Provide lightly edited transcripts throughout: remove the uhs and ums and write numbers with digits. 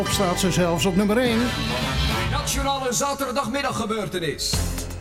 Staat ze zelfs op nummer 1. Nationale zaterdagmiddaggebeurtenis.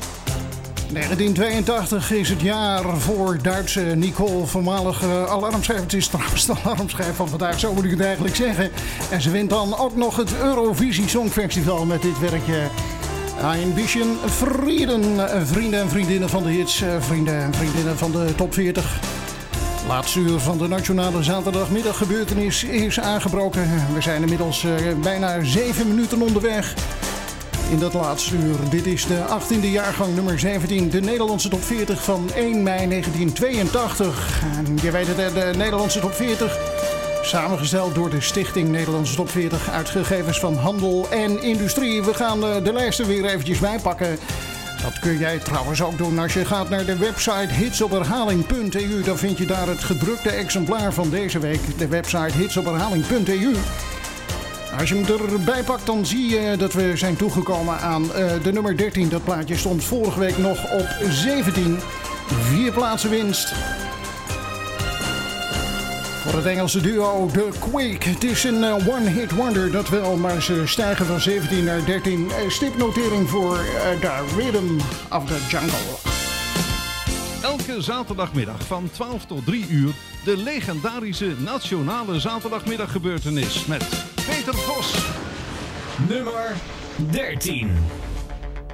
1982 is het jaar voor Duitse Nicole, voormalig alarmschrijver. Het is trouwens de alarmschrijver van vandaag, zo moet ik het eigenlijk zeggen. En ze wint dan ook nog het Eurovisie Songfestival met dit werkje. Ein bisschen Frieden, vrienden en vriendinnen van de hits, vrienden en vriendinnen van de top 40. Laatste uur van de Nationale Zaterdagmiddaggebeurtenis is aangebroken. We zijn inmiddels bijna 7 minuten onderweg in dat laatste uur. Dit is de 18e jaargang nummer 17, de Nederlandse top 40 van 1 mei 1982. En je weet het, de Nederlandse top 40, samengesteld door de Stichting Nederlandse Top 40, uit gegevens van Handel en Industrie. We gaan de lijsten weer eventjes bijpakken. Dat kun jij trouwens ook doen als je gaat naar de website hitsopherhaling.eu. Dan vind je daar het gedrukte exemplaar van deze week. De website hitsopherhaling.eu. Als je hem erbij pakt, dan zie je dat we zijn toegekomen aan de nummer 13. Dat plaatje stond vorige week nog op 17. 4 plaatsen winst. Voor het Engelse duo The Quake. Het is een one-hit wonder, dat wel, maar ze stijgen van 17 naar 13. Stipnotering voor The Rhythm of the Jungle. Elke zaterdagmiddag van 12 tot 3 uur de legendarische Nationale Zaterdagmiddaggebeurtenis met Peter Vos. Nummer 13.